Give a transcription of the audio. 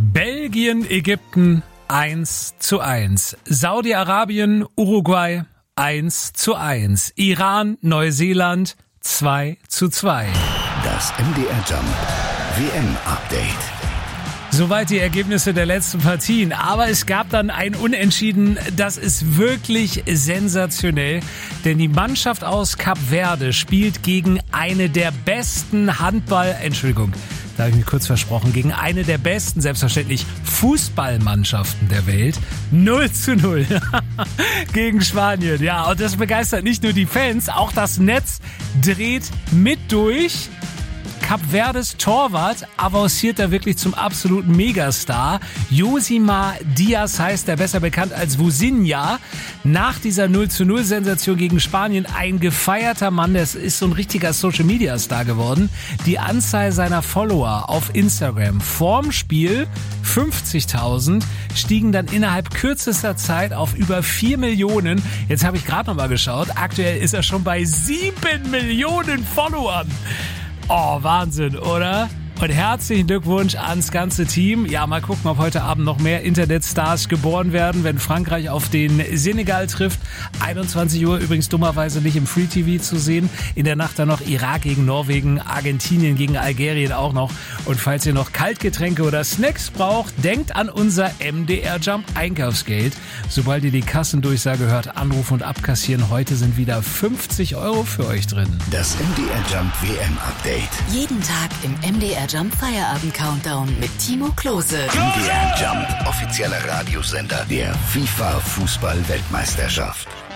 Belgien, Ägypten 1:1. Saudi-Arabien, Uruguay 1:1. Iran, Neuseeland 2:2. Das MDR Jump WM-Update. Soweit die Ergebnisse der letzten Partien. Aber es gab dann ein Unentschieden, das ist wirklich sensationell. Denn die Mannschaft aus Kap Verde spielt gegen eine der besten da habe ich mich kurz versprochen, gegen eine der besten, selbstverständlich, Fußballmannschaften der Welt. 0:0 gegen Spanien. Ja, und das begeistert nicht nur die Fans, auch das Netz dreht mit durch. Kap Verdes Torwart avanciert da wirklich zum absoluten Megastar. Josimar Diaz heißt er, besser bekannt als Vusinha. Nach dieser 0:0-Sensation gegen Spanien ein gefeierter Mann, der ist so ein richtiger Social-Media-Star geworden. Die Anzahl seiner Follower auf Instagram vorm Spiel 50.000 stiegen dann innerhalb kürzester Zeit auf über 4 Millionen. Jetzt habe ich gerade noch mal geschaut. Aktuell ist er schon bei 7 Millionen Followern. Oh, Wahnsinn, oder? Und herzlichen Glückwunsch ans ganze Team. Ja, mal gucken, ob heute Abend noch mehr Internetstars geboren werden, wenn Frankreich auf den Senegal trifft. 21 Uhr, übrigens dummerweise nicht im Free TV zu sehen. In der Nacht dann noch Irak gegen Norwegen, Argentinien gegen Algerien auch noch. Und falls ihr noch Kaltgetränke oder Snacks braucht, denkt an unser MDR Jump Einkaufsgeld. Sobald ihr die Kassendurchsage hört, anrufen und abkassieren. Heute sind wieder 50 € für euch drin. Das MDR Jump WM-Update. Jeden Tag im MDR Jump Feierabend Countdown mit Timo Klose. MDR Jump, offizieller Radiosender der FIFA Fußball-Weltmeisterschaft.